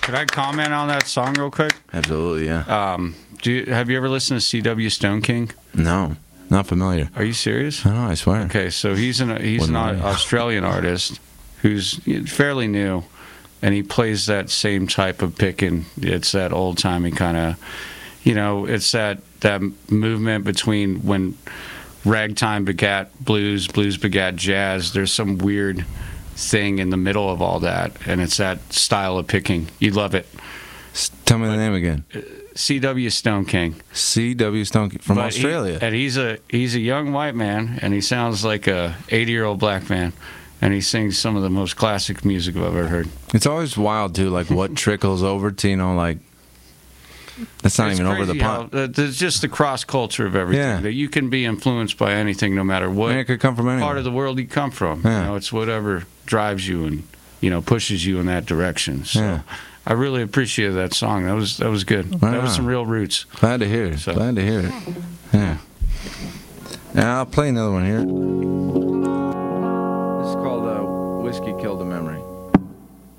Could I comment on that song real quick? Absolutely, yeah. Have you ever listened to C.W. Stone King? No, not familiar. Are you serious? No, I swear. Okay, so he's an Australian artist who's fairly new, and he plays that same type of picking. It's that old timey kind of, it's that movement between when ragtime begat blues, blues begat jazz. There's some weird thing in the middle of all that, and it's that style of picking. You love it. Tell me the name again. C.W. Stone King. C.W. Stone King from Australia. And he's a young white man, and he sounds like a 80-year-old black man, and he sings some of the most classic music I've ever heard. It's always wild too, like what trickles over to like. That's not even over the pond. There's just the cross culture of everything. Yeah. That you can be influenced by anything, no matter what it could come from anywhere. Part of the world you come from. Yeah. It's whatever drives you and pushes you in that direction. So. Yeah. I really appreciated that song. That was good. That was some real roots. Glad to hear it. So. Glad to hear it. Yeah. Now I'll play another one here. This is called Whiskey Killed a Memory.